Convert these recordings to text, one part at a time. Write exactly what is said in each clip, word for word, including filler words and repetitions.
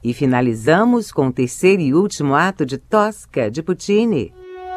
E finalizamos com o terceiro e último ato de Tosca, de Puccini.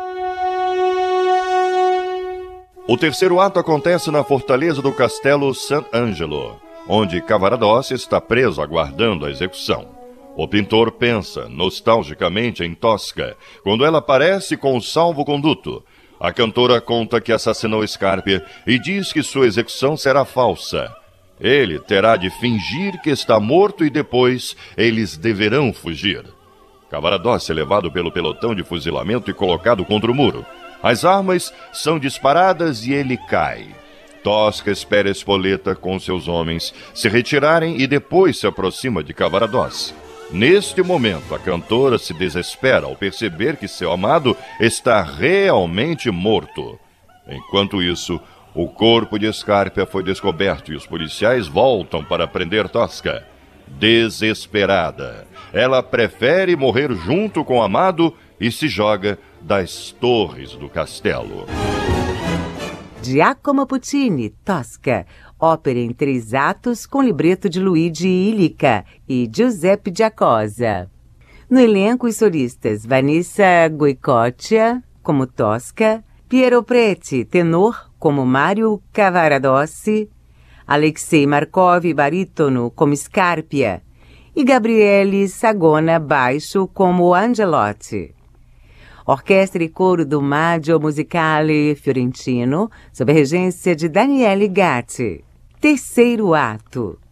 O terceiro ato acontece na fortaleza do Castelo Sant'Angelo, onde Cavaradossi está preso aguardando a execução. O pintor pensa nostalgicamente em Tosca, quando ela aparece com o salvo-conduto. A cantora conta que assassinou Scarpia e diz que sua execução será falsa. Ele terá de fingir que está morto e depois eles deverão fugir. Cavaradossi é levado pelo pelotão de fuzilamento e colocado contra o muro. As armas são disparadas e ele cai. Tosca espera Spoletta com seus homens se retirarem e depois se aproxima de Cavaradossi. Neste momento, a cantora se desespera ao perceber que seu amado está realmente morto. Enquanto isso, o corpo de Scarpia foi descoberto e os policiais voltam para prender Tosca. Desesperada, ela prefere morrer junto com o amado e se joga das torres do castelo. Giacomo Puccini, Tosca, ópera em três atos com libreto de Luigi Illica e Giuseppe Giacosa. No elenco, os solistas Vanessa Goicoccia, como Tosca, Piero Preti, tenor, como Mario Cavaradossi, Alexei Markov, barítono, como Scarpia, e Gabriele Sagona, baixo, como Angelotti. Orquestra e coro do Maggio Musicale Fiorentino, sob a regência de Daniele Gatti. Terceiro ato.